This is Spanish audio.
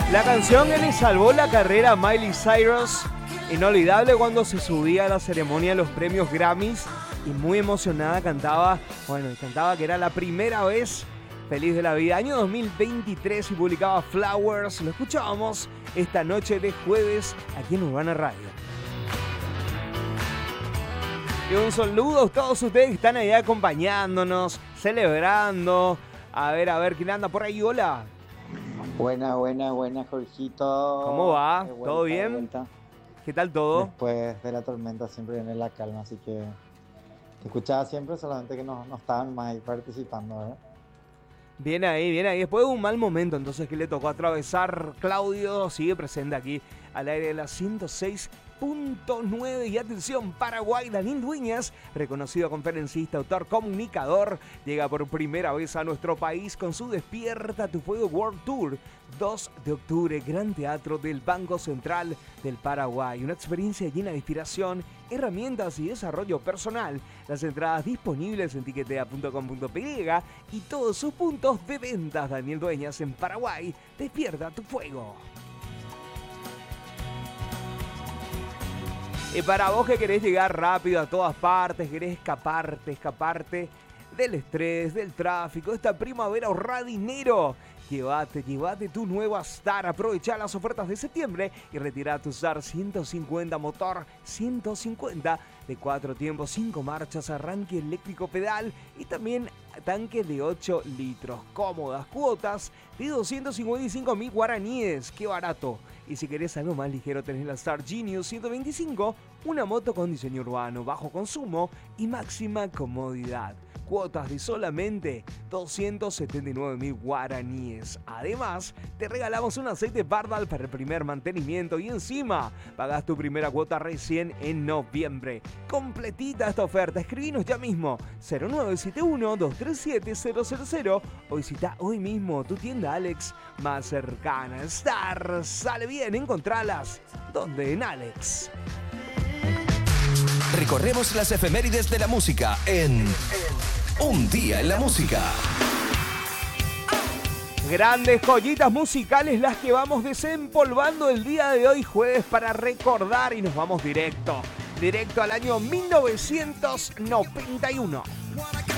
La canción que le salvó la carrera a Miley Cyrus, inolvidable cuando se subía a la ceremonia de los premios Grammys y muy emocionada cantaba que era la primera vez feliz de la vida. Año 2023 y publicaba Flowers. Lo escuchábamos esta noche de jueves aquí en Urbana Radio. Y un saludo a todos ustedes que están ahí acompañándonos, celebrando. A ver, ¿quién anda por ahí? Hola. Buena, Jorgito. ¿Cómo va? De vuelta, ¿Todo de bien? vuelta. ¿Qué tal todo? Después de la tormenta siempre viene la calma, así que te escuchaba siempre, solamente que no estaban más ahí participando, ¿verdad? Bien ahí. Después de un mal momento, entonces, que le tocó atravesar, Claudio sigue presente aquí al aire de la 106.9. Y atención, Paraguay, Daniel Dueñas, reconocido conferencista, autor, comunicador, llega por primera vez a nuestro país con su Despierta tu Fuego World Tour. 2 de octubre, Gran Teatro del Banco Central del Paraguay. Una experiencia llena de inspiración, herramientas y desarrollo personal. Las entradas disponibles en tiquetea.com.py y todos sus puntos de ventas. Daniel Dueñas en Paraguay. Despierta tu fuego. Y para vos que querés llegar rápido a todas partes, querés escaparte del estrés, del tráfico, esta primavera, ahorra dinero. Llévate tu nueva Star. Aprovecha las ofertas de septiembre y retira tu Star 150 motor 150 de 4 tiempos, 5 marchas, arranque eléctrico pedal y también tanque de 8 litros. Cómodas cuotas de 255.000 guaraníes. ¡Qué barato! Y si querés algo más ligero, tenés la Star Genius 125, una moto con diseño urbano, bajo consumo y máxima comodidad. Cuotas de solamente 279.000 guaraníes. Además, te regalamos un aceite Bardal para el primer mantenimiento y encima pagas tu primera cuota recién en noviembre. Completita esta oferta. Escribinos ya mismo 0971-237-000 o visita hoy mismo tu tienda Alex más cercana. Star, sale bien, encontralas. ¿Dónde? En Alex. Recorremos las efemérides de la música en Un Día en la Música. Grandes joyitas musicales las que vamos desempolvando el día de hoy, jueves, para recordar, y nos vamos directo al año 1991.